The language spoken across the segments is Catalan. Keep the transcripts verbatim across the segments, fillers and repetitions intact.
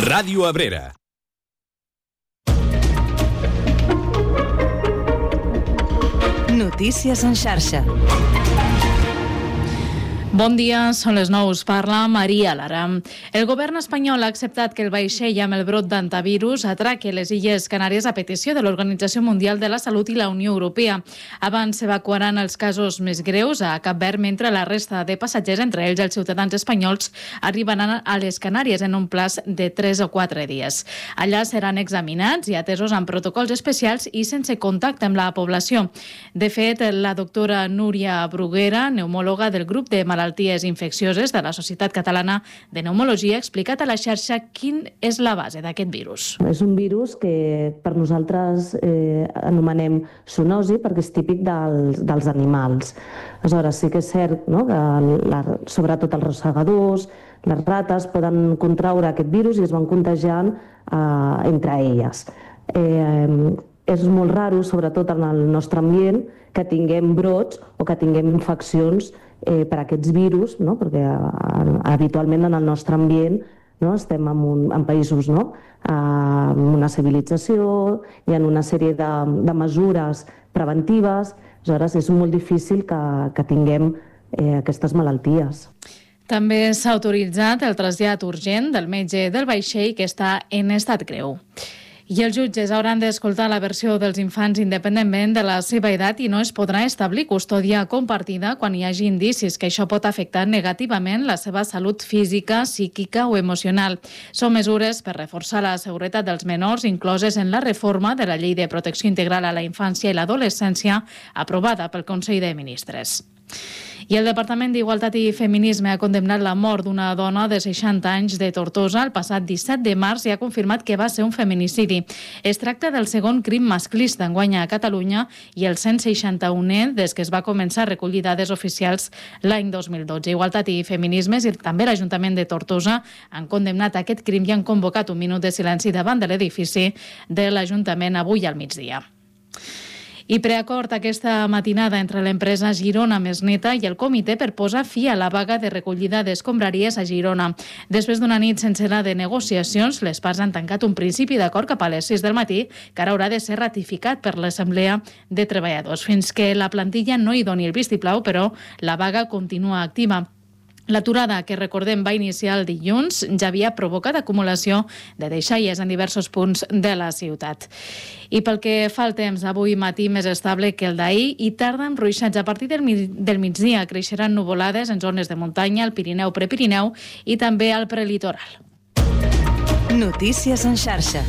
Ràdio Abrera. Notícies en xarxa. Bon dia, són les nou, us parla Maria Lara. El govern espanyol ha acceptat que el vaixell amb el brot d'antivirus atraque les Illes Canàries a petició de l'Organització Mundial de la Salut i la Unió Europea. Abans s'evacuaran els casos més greus a Cap Verd, mentre la resta de passatgers, entre ells els ciutadans espanyols, arribaran a les Canàries en un plaç de tres o quatre dies. Allà seran examinats i atesos amb protocols especials i sense contacte amb la població. De fet, la doctora Núria Bruguera, pneumòloga del grup de malalties malalties infeccioses de la Societat Catalana de Pneumologia, ha explicat a la xarxa quin és la base d'aquest virus. És un virus que per nosaltres eh, anomenem zoonosi perquè és típic dels, dels animals. Aleshores, sí que és cert, no?, que la, sobretot els rosegadors, les rates poden contraure aquest virus i es van contagiant eh, entre elles. Eh, és molt raro, sobretot en el nostre ambient, que tinguem brots o que tinguem infeccions eh, per aquests virus, no? Perquè eh, habitualment en el nostre ambient, no? Estem en, un, en països, no? eh, amb una civilització, hi ha una sèrie de, de mesures preventives, aleshores és molt difícil que, que tinguem eh, aquestes malalties. També s'ha autoritzat el trasllat urgent del metge del vaixell que està en estat greu. I els jutges hauran d'escoltar la versió dels infants independentment de la seva edat i no es podrà establir custòdia compartida quan hi hagi indicis que això pot afectar negativament la seva salut física, psíquica o emocional. Són mesures per reforçar la seguretat dels menors incloses en la reforma de la Llei de Protecció Integral a la Infància i l'Adolescència aprovada pel Consell de Ministres. I el Departament d'Igualtat i Feminisme ha condemnat la mort d'una dona de seixanta anys de Tortosa el passat disset de març i ha confirmat que va ser un feminicidi. Es tracta del segon crim masclista enguany a Catalunya i el cent seixanta-unè des que es va començar a recollir dades oficials l'any dos mil dotze. Igualtat i Feminismes i també l'Ajuntament de Tortosa han condemnat aquest crim i han convocat un minut de silenci davant de l'edifici de l'Ajuntament avui al migdia. I preacord aquesta matinada entre l'empresa Girona Més Neta i el comitè per posar fi a la vaga de recollida d'escombraries a Girona. Després d'una nit sencera de negociacions, les parts han tancat un principi d'acord cap a les sis del matí que ara haurà de ser ratificat per l'Assemblea de Treballadors. Fins que la plantilla no hi doni el vistiplau, però la vaga continua activa. L'aturada, que recordem va iniciar el dilluns, ja havia provocat acumulació de deixalles en diversos punts de la ciutat. I pel que fa al temps, avui matí més estable que el d'ahir i tarda amb ruixats. A partir del, del migdia creixeran nuvolades en zones de muntanya, al Pirineu, Prepirineu i també al prelitoral. Notícies en xarxa.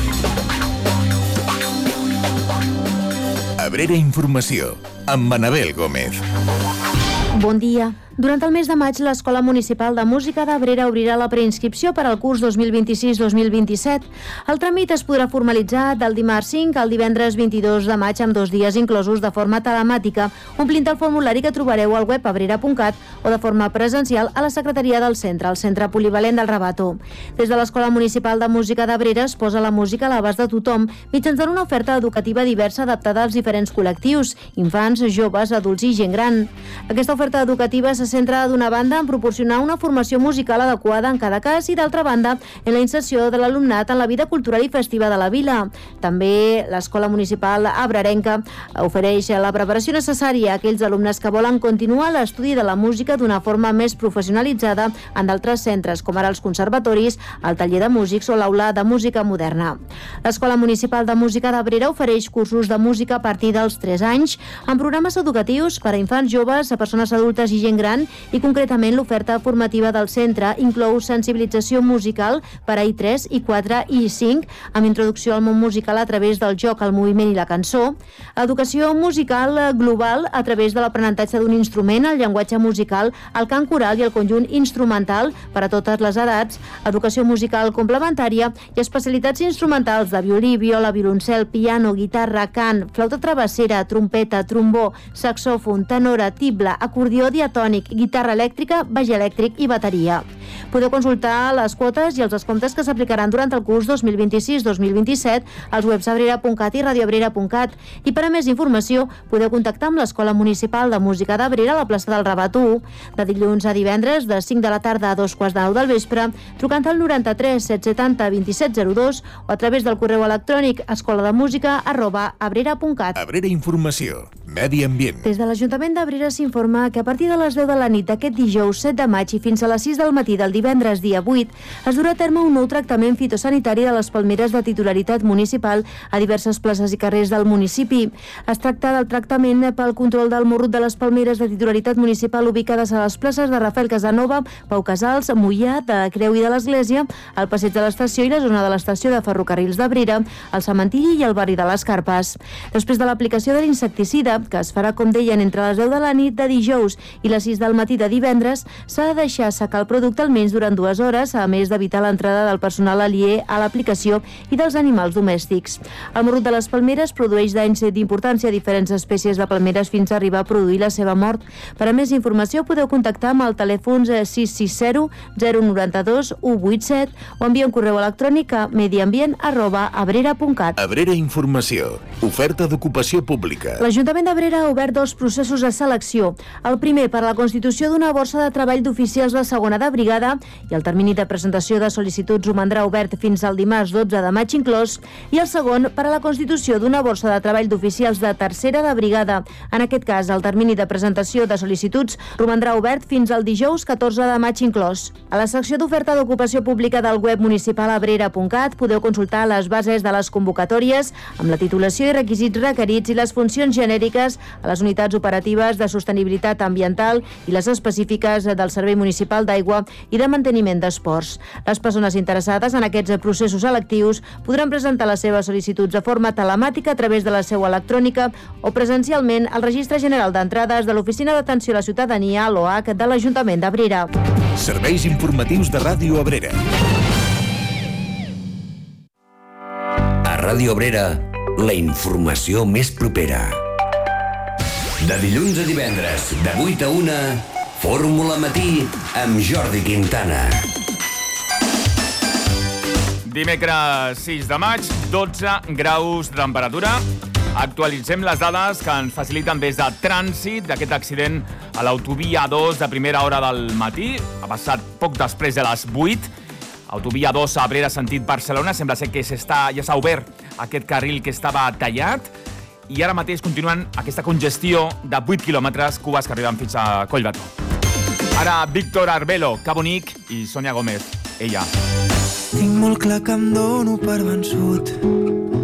Abrera Informació, amb Manabel Gómez. Bon dia. Durant el mes de maig, l'Escola Municipal de Música d'Abrera obrirà la preinscripció per al curs dos mil vint-i-sis dos mil vint-i-set. El tràmit es podrà formalitzar del dimarts cinc al divendres vint-i-dos de maig amb dos dies inclosos de forma telemàtica, omplint el formulari que trobareu al web abrera punt cat o de forma presencial a la secretaria del centre, el Centre Polivalent del Rabato. Des de l'Escola Municipal de Música d'Abrera es posa la música a l'abast de tothom mitjançant una oferta educativa diversa adaptada als diferents col·lectius, infants, joves, adults i gent gran. Aquesta oferta educativa se centra d'una banda en proporcionar una formació musical adequada en cada cas i d'altra banda en la inserció de l'alumnat en la vida cultural i festiva de la vila. També l'Escola Municipal Abrerenca ofereix la preparació necessària a aquells alumnes que volen continuar l'estudi de la música d'una forma més professionalitzada en d'altres centres, com ara els conservatoris, el taller de músics o l'aula de música moderna. L'Escola Municipal de Música d'Abrera ofereix cursos de música a partir dels tres anys amb programes educatius per a infants joves, a persones adultes i gent gran i concretament l'oferta formativa del centre inclou sensibilització musical per a I tres, I quatre i I cinc amb introducció al món musical a través del joc, el moviment i la cançó, educació musical global a través de l'aprenentatge d'un instrument, el llenguatge musical, el cant coral i el conjunt instrumental per a totes les edats, educació musical complementària i especialitats instrumentals de violí, viola, violoncel, piano, guitarra, cant, flauta travessera, trompeta, trombó, saxòfon, tenora, tible, acordió diatònic, electrònic, guitarra elèctrica, baix elèctric i bateria. Podeu consultar les quotes i els descomptes que s'aplicaran durant el curs dos mil vint-i-sis dos mil vint-i-set als webs abrera punt cat i radioabrera punt cat. I per a més informació podeu contactar amb l'Escola Municipal de Música d'Abrera a la plaça del Rabat u, de dilluns a divendres de cinc de la tarda a dos quarts de nou del vespre, trucant al noranta-tres set setanta vint-i-set zero dos o a través del correu electrònic escolademusica arroba abrera punt cat. Abrera Informació. Medi ambient. Des de l'Ajuntament d'Abrera s'informa que a partir de les deu de la nit d'aquest dijous set de maig i fins a les sis del matí del divendres dia vuit es durà a terme un nou tractament fitosanitari de les palmeres de titularitat municipal a diverses places i carrers del municipi. Es tracta del tractament pel control del morrut de les palmeres de titularitat municipal ubicades a les places de Rafael Casanova, Pau Casals, Moià, de Creu i de l'Església, al passeig de l'estació i la zona de l'estació de ferrocarrils d'Abrera, al cementiri i al barri de les Carpes. Després de l'aplicació de l'insecticida, que es farà, com deien, entre les deu de la nit de dijous i les sis del matí de divendres, s'ha de deixar secar el producte almenys durant dues hores, a més d'evitar l'entrada del personal aliè a l'aplicació i dels animals domèstics. El morrut de les palmeres produeix danys d'importància a diferents espècies de palmeres fins a arribar a produir la seva mort. Per a més informació podeu contactar amb el telèfon sis sis zero zero nou dos u vuit set o enviar un correu electrònic a mediambient arroba abrera punt cat. Abrera Informació. Oferta d'ocupació pública. L'Ajuntament d'Abrera ha obert dos processos de selecció. El primer per a la constitució d'una borsa de treball d'oficials de segona de brigada i el termini de presentació de sol·licituds romandrà obert fins al dimarts dotze de maig inclòs, i el segon per a la constitució d'una borsa de treball d'oficials de tercera de brigada. En aquest cas, el termini de presentació de sol·licituds romandrà obert fins al dijous catorze de maig inclòs. A la secció d'oferta d'ocupació pública del web municipal abrera punt cat podeu consultar les bases de les convocatòries amb la titulació i requisits requerits i les funcions genèriques a les unitats operatives de sostenibilitat ambiental i les específiques del Servei Municipal d'Aigua i de Manteniment d'Esports. Les persones interessades en aquests processos selectius podran presentar les seves sol·licituds de forma telemàtica a través de la seu electrònica o presencialment al Registre General d'Entrades de l'Oficina d'Atenció a la Ciutadania, l'O H, de l'Ajuntament d'Abrera. Serveis informatius de Ràdio Abrera. A Ràdio Abrera, la informació més propera. De dilluns a divendres, de vuit a una, Fórmula Matí amb Jordi Quintana. Dimecres sis de maig, dotze graus de temperatura. Actualitzem les dades que ens faciliten des de trànsit d'aquest accident a l'autovia A dos de primera hora del matí. Ha passat poc després de les vuit. Autovia A dos a Abrera, sentit Barcelona. Sembla ser que s'està, ja s'ha obert aquest carril que estava tallat. I ara mateix continuen aquesta congestió de vuit quilòmetres cubes que arriben fins a Collbató. Ara Víctor Arbelo, que bonic, i Sònia Gómez, ella. Tinc molt clar que em dono per vençut.